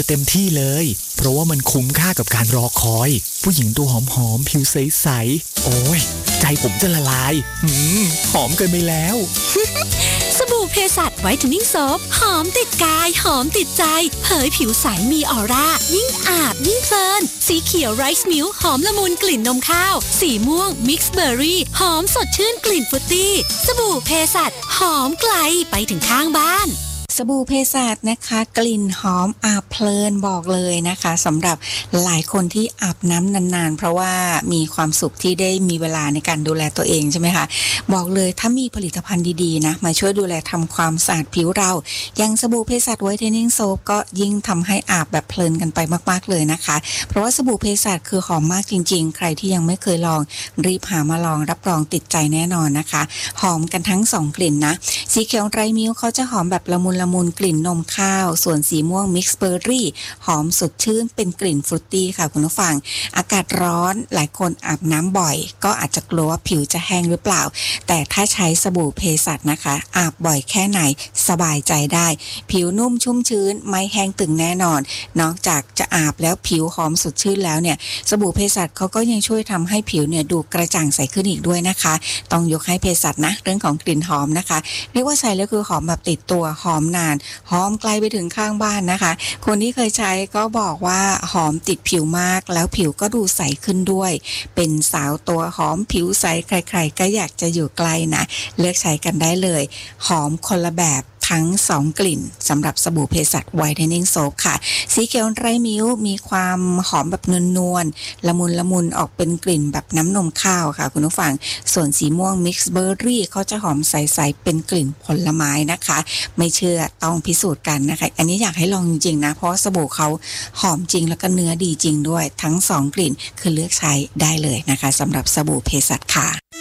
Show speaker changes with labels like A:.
A: เต็มที่เลยเพราะว่ามันคุ้มค่ากับการรอคอยผู้หญิงตัวหอมๆผิวใสๆโอ้ยใจผมจะละลายหอมเกินไปแล้ว
B: สบู่เพสัชไวท์เทนนิ่งโซฟหอมติดกายหอมติดใจเผยผิวใสมีออร่ายิ่งอาบยิ่งเพลินสีเขียวไรซ์มิลค์หอมละมุนกลิ่นนมข้าวสีม่วงมิกซ์เบอร์รี่หอมสดชื่นกลิ่นฟรุตตี้สบู่เพสัชหอมไกลไปถึงข้างบ้าน
C: สบู่เภสัชนะคะกลิ่นหอมอาบเพลินบอกเลยนะคะสำหรับหลายคนที่อาบน้ำนานๆเพราะว่ามีความสุขที่ได้มีเวลาในการดูแลตัวเองใช่ไหมคะบอกเลยถ้ามีผลิตภัณฑ์ดีๆนะมาช่วยดูแลทำความสะอาดผิวเราอย่างสบู่เภสัชไวท์เทนนิ่งโซฟก็ยิ่งทำให้อาบแบบเพลินกันไปมากๆเลยนะคะเพราะว่าสบู่เภสัชคือหอมมากจริงๆใครที่ยังไม่เคยลองรีบหามาลองรับรองติดใจแน่นอนนะคะหอมกันทั้ง2กลิ่นนะสีเขียวไรมิลค์เขาจะหอมแบบละมุนกลิ่นนมข้าวส่วนสีม่วงมิกซ์เบอร์รี่หอมสดชื่นเป็นกลิ่นฟรุตตี้ค่ะคุณผู้ฟังอากาศร้อนหลายคนอาบน้ำบ่อยก็อาจจะกลัวว่าผิวจะแห้งหรือเปล่าแต่ถ้าใช้สบู่เภสัชนะคะอาบบ่อยแค่ไหนสบายใจได้ผิวนุ่มชุ่มชื้นไม่แห้งตึงแน่นอนนอกจากจะอาบแล้วผิวหอมสดชื่นแล้วเนี่ยสบู่เภสัชเขาก็ยังช่วยทำให้ผิวเนี่ยดูกระจ่างใสขึ้นอีกด้วยนะคะต้องยกให้เภสัชนะเรื่องของกลิ่นหอมนะคะเรียกว่าใช้แล้วคือหอมแบบติดตัวหอมนานหอมไกลไปถึงข้างบ้านนะคะคนที่เคยใช้ก็บอกว่าหอมติดผิวมากแล้วผิวก็ดูใสขึ้นด้วยเป็นสาวตัวหอมผิวใสใครๆก็อยากจะอยู่ใกล้นะเลือกใช้กันได้เลยหอมคนละแบบทั้ง2กลิ่นสำหรับสบู่เภสัชไวท์เทนนิ่งโซฟค่ะสีเขียวไรมิลค์มีความหอมแบบนวลๆละมุนออกเป็นกลิ่นแบบน้ำนมข้าวค่ะคุณผู้ฟังส่วนสีม่วงมิกซ์เบอร์รี่เขาจะหอมใสๆเป็นกลิ่นผลไม้นะคะไม่เชื่อต้องพิสูจน์กันนะคะอันนี้อยากให้ลองจริงๆนะเพราะสบู่เขาหอมจริงแล้วก็เนื้อดีจริงด้วยทั้ง2กลิ่นคือเลือกใช้ได้เลยนะคะสำหรับสบู่เภสัชค่ะ